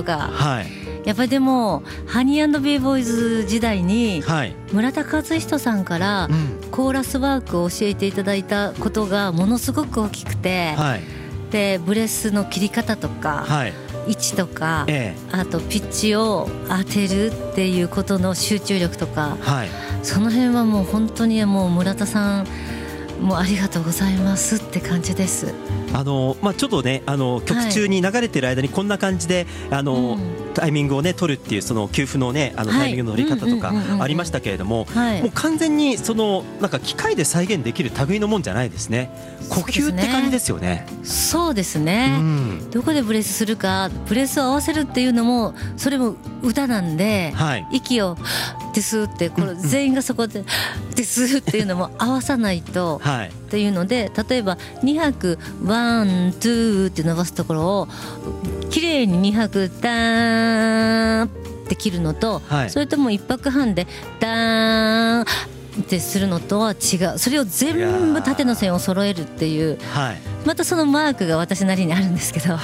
か、 はい、 やっぱりでもハニー&ベイボーイズ時代にはい、 村田和人さんからコーラスワークを教えていただいたことがものすごく大きくて、 はい、 でブレスの切り方とか、 はい、 位置とか、 えあとピッチを当てるっていうことの集中力とか、 はい、 その辺はもう本当にもう村田さんもうありがとうございますって感じです。 ちょっとね曲中に流れてる間にこんな感じでタイミングをね取るっていうその給付のねタイミングの取り方とかありましたけれども、もう完全にそのなんか機械で再現できる類のもんじゃないですね。呼吸って感じですよね。 そうですね、どこでブレスするか、ブレスを合わせるっていうのもそれも歌なんで、 はい、 息をですってこれ全員がそこでですっていうのも合わさないとっていうので、例えば2拍ワンツーって伸ばすところを綺麗に2拍ダーンって切るのと、それとも1拍半でダーンってするのとは違う。それを全部縦の線を揃えるっていう、またそのマークが私なりにあるんですけど、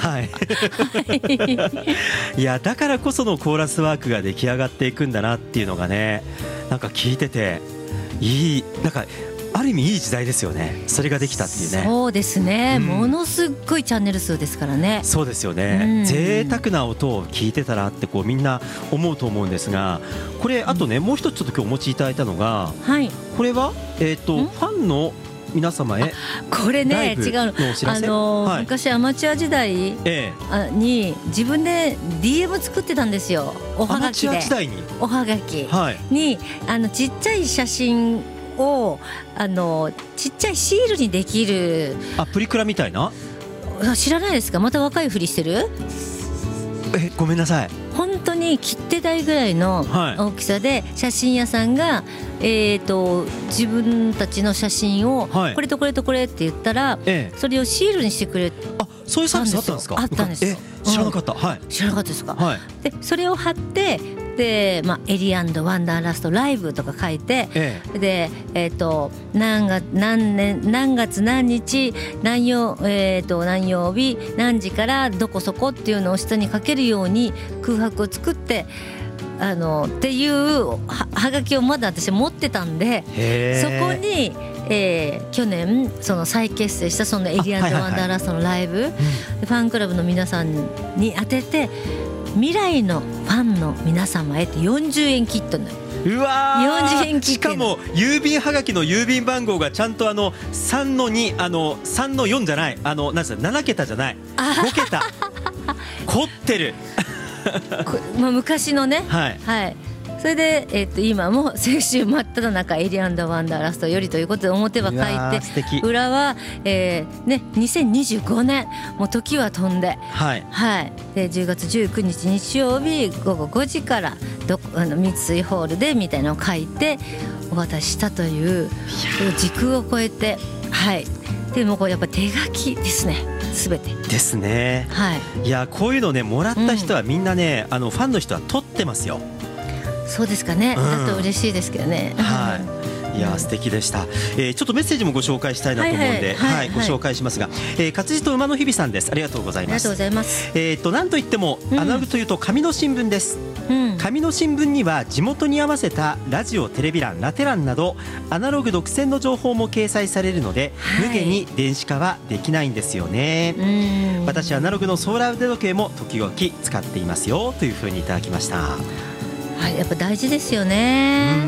いやだからこそのコーラスワークが出来上がっていくんだなっていうのがね、なんか聞いてていい、なんかある意味いい時代ですよね。それができたっていうね。 そうですね、ものすっごいチャンネル数ですからね。 そうですよね、贅沢な音を聞いてたらってこうみんな思うと思うんですが、これあとね、もう一つちょっと今日お持ちいただいたのが、これはファンの皆様へこれね違うの昔アマチュア時代に自分で DM 作ってたんですよ。おはがきで。アマチュア時代におはがきにちっちゃい写真をちっちゃいシールにできるプリクラみたいな。 知らないですか？また若いふりしてる？ ごめんなさい。 本当に切手台ぐらいの大きさで写真屋さんが自分たちの写真をこれとこれとこれって言ったらそれをシールにしてくれたんですよ。 そういうサービスあったんですか？ あったんですよ。 知らなかった。 知らなかったですか？でそれを貼ってで、エリ&ワンダーラストライブとか書いて、で何月何日何曜日何時からどこそこっていうのを下に書けるように空白を作ってっていうはがきをまだ私持ってたんで、そこに去年その再結成したそのエリ&ワンダーラストのライブ、ファンクラブの皆さんに当てて未来のファンの皆様へって40円キットになる。 うわー、 40円キット。 しかも郵便はがきの郵便番号がちゃんと3の2、3の4じゃない、なんですか、7桁じゃない、5桁凝ってる昔のね、それで、今も青春真っ只中エリ&ワンダーラストよりということで表は書いて裏は、2025年もう時は飛んで、で10月19日日曜日午後5時から三井ホールでみたいなのを書いてお渡ししたという時空を超えて、でもこれやっぱ手書きですね、すべてですね。いやこういうのねもらった人はみんなね、ファンの人は取ってますよ。 そうですかね、だと嬉しいですけどね。 いや素敵でした。ちょっとメッセージもご紹介したいなと思うんでご紹介しますが、活字と馬の日々さんです。ありがとうございます。 ありがとうございます。 なんといってもアナログというと紙の新聞です。紙の新聞には地元に合わせたラジオ、テレビ欄、ラテ欄などアナログ独占の情報も掲載されるので、無限に電子化はできないんですよね。私アナログのソーラー腕時計も時々使っていますよというふうにいただきました。 やっぱ大事ですよね。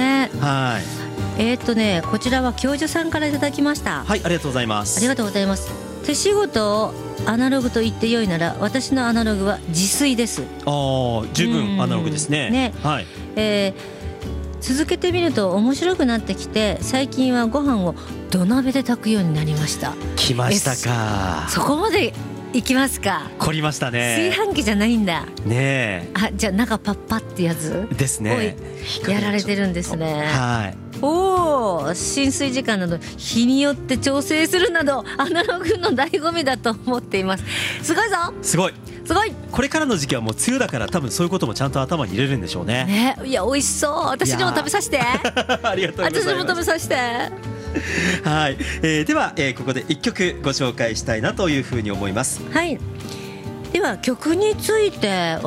こちらは教授さんからいただきました。 ありがとうございます。 ありがとうございます。手仕事をアナログと言ってよいなら私のアナログは自炊です。十分アナログですね。続けてみると面白くなってきて、最近はご飯を土鍋で炊くようになりました。 来ましたか。 そこまでいきますか。 凝りましたね。 炊飯器じゃないんだね。 じゃあ中パッパってやつですね。 やられてるんですね。浸水時間など日によって調整するなどアナログの醍醐味だと思っています。すごいぞ。 すごい。これからの時期はもう梅雨だから多分そういうこともちゃんと頭に入れるんでしょうね。いや美味しそう。私にも食べさせて。ありがとうございます。私にも食べさせて。では、ここで1曲ご紹介したいなというふうに思います。では曲について